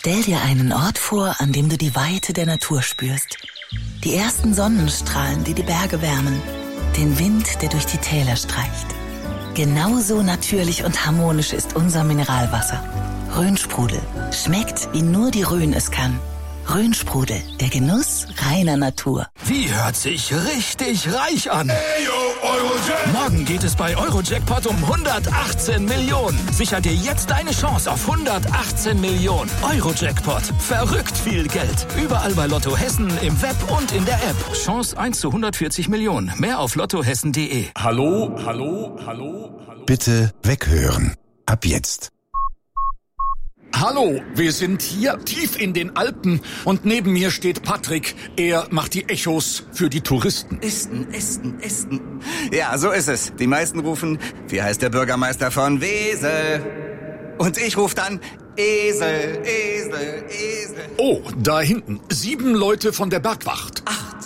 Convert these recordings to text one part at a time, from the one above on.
Stell dir einen Ort vor, an dem du die Weite der Natur spürst. Die ersten Sonnenstrahlen, die die Berge wärmen. Den Wind, der durch die Täler streicht. Genauso natürlich und harmonisch ist unser Mineralwasser. Rhönsprudel. Schmeckt, wie nur die Rhön es kann. Rhönsprudel, der Genuss reiner Natur. Wie hört sich richtig reich an? Hey, yo, Eurojackpot. Morgen geht es bei Eurojackpot um 118 Millionen. Sicher dir jetzt deine Chance auf 118 Millionen. Eurojackpot. Verrückt viel Geld. Überall bei Lotto Hessen, im Web und in der App. Chance 1 zu 140 Millionen. Mehr auf lottohessen.de. Hallo? Bitte weghören. Ab jetzt. Hallo, wir sind hier tief in den Alpen und neben mir steht Patrick. Er macht die Echos für die Touristen. Esten. Ja, so ist es. Die meisten rufen, wie heißt der Bürgermeister von Wesel? Und ich rufe dann, Esel. Oh, da hinten, 7 Leute von der Bergwacht. 8.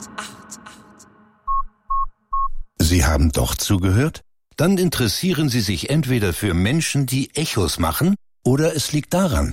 Sie haben doch zugehört? Dann interessieren Sie sich entweder für Menschen, die Echos machen, oder es liegt daran.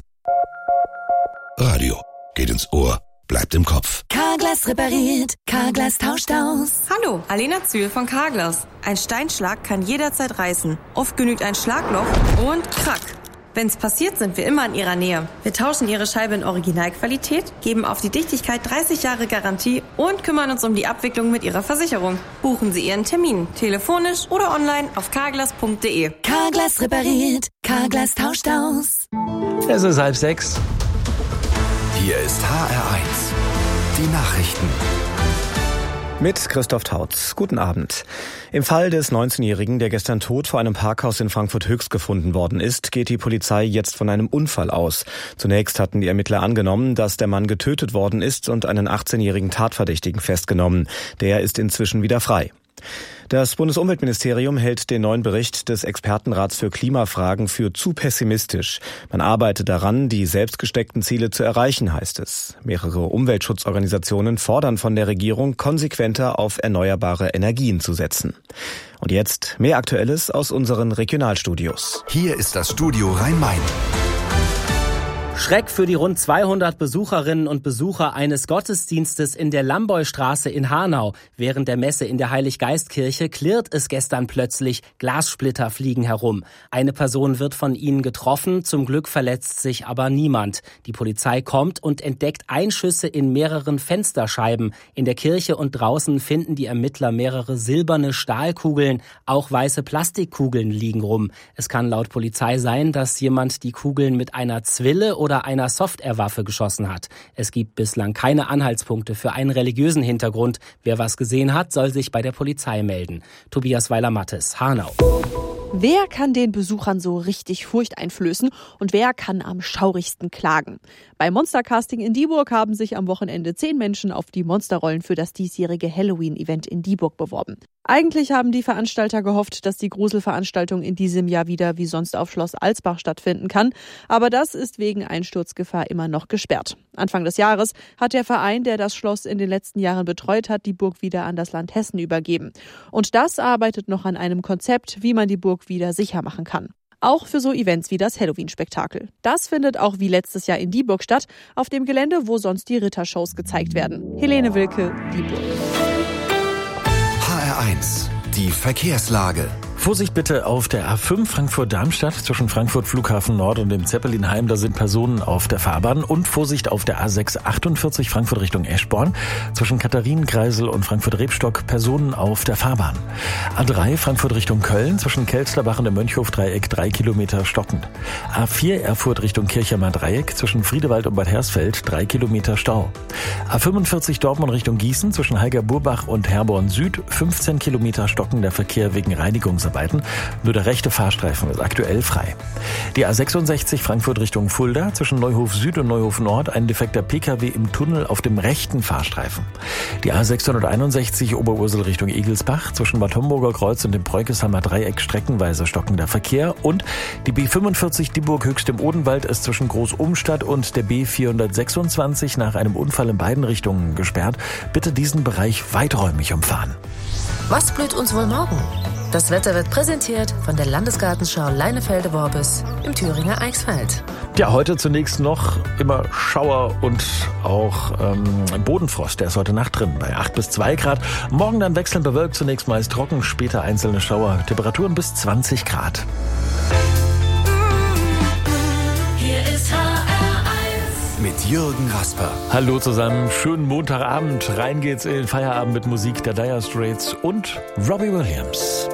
Radio geht ins Ohr, bleibt im Kopf. Carglass repariert, Carglass tauscht aus. Hallo, Alena Zühl von Carglass. Ein Steinschlag kann jederzeit reißen. Oft genügt ein Schlagloch und krack. Wenn's passiert, sind wir immer in Ihrer Nähe. Wir tauschen Ihre Scheibe in Originalqualität, geben auf die Dichtigkeit 30 Jahre Garantie und kümmern uns um die Abwicklung mit Ihrer Versicherung. Buchen Sie Ihren Termin, telefonisch oder online auf carglass.de. Carglass repariert, Carglass tauscht aus. Es ist 5:30. Hier ist HR1. Die Nachrichten. Mit Christoph Tautz. Guten Abend. Im Fall des 19-Jährigen, der gestern tot vor einem Parkhaus in Frankfurt-Höchst gefunden worden ist, geht die Polizei jetzt von einem Unfall aus. Zunächst hatten die Ermittler angenommen, dass der Mann getötet worden ist und einen 18-jährigen Tatverdächtigen festgenommen. Der ist inzwischen wieder frei. Das Bundesumweltministerium hält den neuen Bericht des Expertenrats für Klimafragen für zu pessimistisch. Man arbeitet daran, die selbstgesteckten Ziele zu erreichen, heißt es. Mehrere Umweltschutzorganisationen fordern von der Regierung, konsequenter auf erneuerbare Energien zu setzen. Und jetzt mehr Aktuelles aus unseren Regionalstudios. Hier ist das Studio Rhein-Main. Schreck für die rund 200 Besucherinnen und Besucher eines Gottesdienstes in der Lamboystraße in Hanau. Während der Messe in der Heiliggeistkirche klirrt es gestern plötzlich, Glassplitter fliegen herum. Eine Person wird von ihnen getroffen, zum Glück verletzt sich aber niemand. Die Polizei kommt und entdeckt Einschüsse in mehreren Fensterscheiben. In der Kirche und draußen finden die Ermittler mehrere silberne Stahlkugeln, auch weiße Plastikkugeln liegen rum. Es kann laut Polizei sein, dass jemand die Kugeln mit einer Zwille oder einer Software-Waffe geschossen hat. Es gibt bislang keine Anhaltspunkte für einen religiösen Hintergrund. Wer was gesehen hat, soll sich bei der Polizei melden. Tobias Weiler-Mattes, Hanau. Wer kann den Besuchern so richtig Furcht einflößen und wer kann am schaurigsten klagen? Beim Monstercasting in Dieburg haben sich am Wochenende 10 Menschen auf die Monsterrollen für das diesjährige Halloween-Event in Dieburg beworben. Eigentlich haben die Veranstalter gehofft, dass die Gruselveranstaltung in diesem Jahr wieder wie sonst auf Schloss Alsbach stattfinden kann. Aber das ist wegen Einsturzgefahr immer noch gesperrt. Anfang des Jahres hat der Verein, der das Schloss in den letzten Jahren betreut hat, die Burg wieder an das Land Hessen übergeben. Und das arbeitet noch an einem Konzept, wie man die Burg wieder sicher machen kann. Auch für so Events wie das Halloween-Spektakel. Das findet auch wie letztes Jahr in Dieburg statt, auf dem Gelände, wo sonst die Rittershows gezeigt werden. Helene Wilke, Dieburg. HR1. Die Verkehrslage. Vorsicht bitte auf der A5 Frankfurt-Darmstadt zwischen Frankfurt Flughafen Nord und dem Zeppelinheim. Da sind Personen auf der Fahrbahn. Und Vorsicht auf der A6 48 Frankfurt Richtung Eschborn zwischen Katharinenkreisel und Frankfurt-Rebstock. Personen auf der Fahrbahn. A3 Frankfurt Richtung Köln zwischen Kelsterbach und dem Mönchhof-Dreieck 3 Kilometer stockend. A4 Erfurt Richtung Kirchheimer Dreieck zwischen Friedewald und Bad Hersfeld 3 Kilometer Stau. A45 Dortmund Richtung Gießen zwischen Heiger-Burbach und Herborn Süd 15 Kilometer stockender Verkehr wegen Reinigungsarbeiten. Nur der rechte Fahrstreifen ist aktuell frei. Die A66 Frankfurt Richtung Fulda zwischen Neuhof Süd und Neuhof Nord ein defekter PKW im Tunnel auf dem rechten Fahrstreifen. Die A661 Oberursel Richtung Egelsbach zwischen Bad Homburger Kreuz und dem Preukesheimer Dreieck streckenweise stockender Verkehr und die B45 Dieburg Höchst im Odenwald ist zwischen Groß-Umstadt und der B426 nach einem Unfall in beiden Richtungen gesperrt. Bitte diesen Bereich weiträumig umfahren. Was blüht uns wohl morgen? Das Wetter wird präsentiert von der Landesgartenschau Leinefelde-Worbis im Thüringer Eichsfeld. Ja, heute zunächst noch immer Schauer und auch Bodenfrost. Der ist heute Nacht drin bei 8 bis 2 Grad. Morgen dann wechselnd bewölkt, zunächst meist trocken, später einzelne Schauer. Temperaturen bis 20 Grad. Hier ist HR1 mit Jürgen Rasper. Hallo zusammen, schönen Montagabend. Rein geht's in den Feierabend mit Musik der Dire Straits und Robbie Williams.